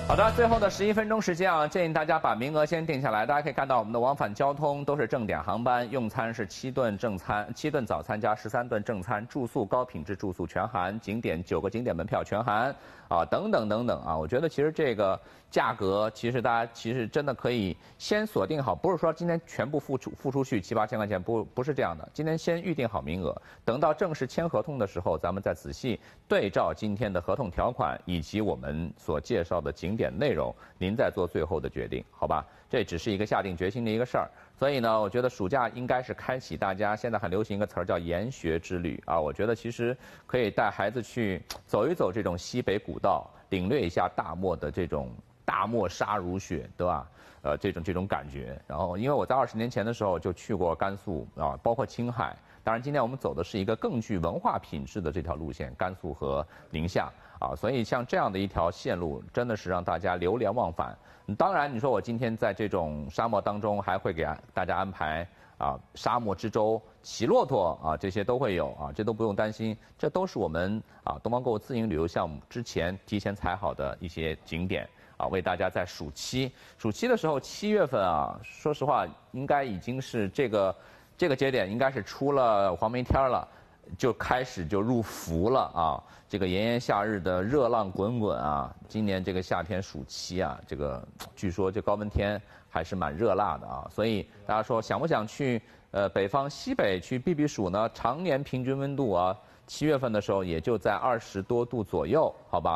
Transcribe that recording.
好的，最后的11分钟时间啊，建议大家把名额先定下来。大家可以看到，我们的往返交通都是正点航班，用餐是7顿正餐、7顿早餐加13顿正餐，住宿高品质住宿全含，景点9个景点门票全含啊，等等等等啊。我觉得其实这个价格，其实大家其实真的可以先锁定好，不是说今天全部付出去7、8千块钱，不是这样的。今天先预定好名额，等到正式签合同的时候，咱们再仔细对照今天的合同条款以及我们所介绍的景点内容，您再做最后的决定，好吧？这只是一个下定决心的一个事儿。所以呢，我觉得暑假应该是开启大家现在很流行一个词儿叫研学之旅啊。我觉得其实可以带孩子去走一走这种西北古道，领略一下大漠的这种大漠沙如雪，对吧？这种感觉。然后，因为我在20年前的时候就去过甘肃啊，包括青海。当然，今天我们走的是一个更具文化品质的这条路线，甘肃和宁夏啊，所以像这样的一条线路，真的是让大家流连忘返。当然，你说我今天在这种沙漠当中，还会给大家安排啊沙漠之舟、骑骆驼啊，这些都会有啊，这都不用担心，这都是我们啊东方购物自营旅游项目之前提前踩好的一些景点。啊，为大家在暑期的时候，7月份啊，说实话，应该已经是这个节点，应该是出了黄梅天了，就开始就入伏了啊。这个炎炎夏日的热浪滚滚啊，今年这个夏天暑期啊，这个据说这高温天还是蛮热辣的啊。所以大家说想不想去北方西北去避暑呢？常年平均温度啊，7月份的时候也就在20多度左右，好吧？